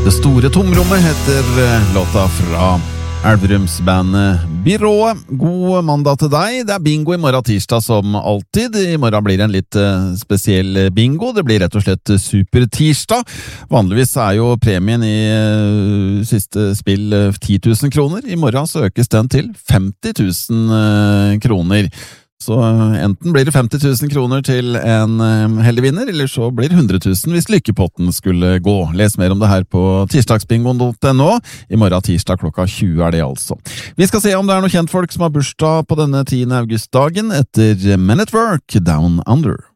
Det store tomrommet heter låta fra Elverumsbandet Byrået. God mandag til deg. Det er bingo i morgen tirsdag som alltid. I morgen blir det en litt spesiell bingo. Det blir rett og slett super tirsdag. Vanligvis er jo premien i siste spill 10 000 kroner. I morgen så økes den til 50 000 kroner. Så enten blir det 50 000 kroner til en heldig vinner, eller så blir det 100 000 hvis lykkepotten skulle gå. Les mer om det her på tirsdagsbingo.no. I morgen tirsdag klokka 20 er det altså. Vi skal se om det er noen kjentfolk som har bursdag på denne 10. augustdagen etter Men at Work Down Under.